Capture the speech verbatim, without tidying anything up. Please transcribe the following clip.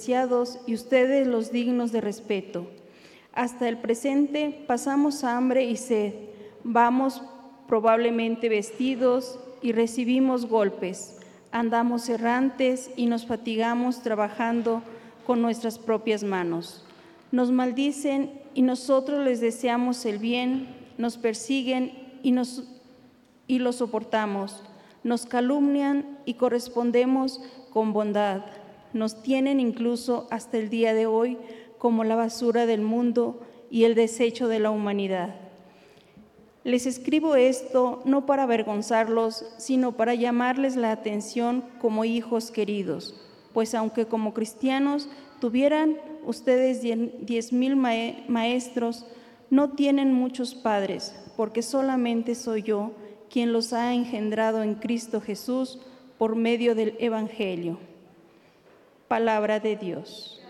despreciados y ustedes los dignos de respeto. Hasta el presente pasamos hambre y sed, vamos probablemente vestidos y recibimos golpes, andamos errantes y nos fatigamos trabajando con nuestras propias manos. Nos maldicen y nosotros les deseamos el bien, nos persiguen y, nos, y lo soportamos, nos calumnian y correspondemos con bondad, nos tienen incluso hasta el día de hoy como la basura del mundo y el desecho de la humanidad. Les escribo esto no para avergonzarlos, sino para llamarles la atención como hijos queridos, pues aunque como cristianos tuvieran ustedes diez mil maestros, no tienen muchos padres, porque solamente soy yo quien los ha engendrado en Cristo Jesús por medio del Evangelio. Palabra de Dios.